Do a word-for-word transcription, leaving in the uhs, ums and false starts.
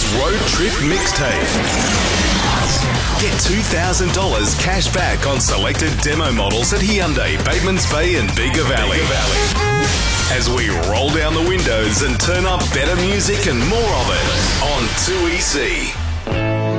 Road Trip Mixtape. Get two thousand dollars cash back on selected demo models at Hyundai, Batemans Bay and Bega Valley. As we roll down the windows and turn up better music and more of it on two E C.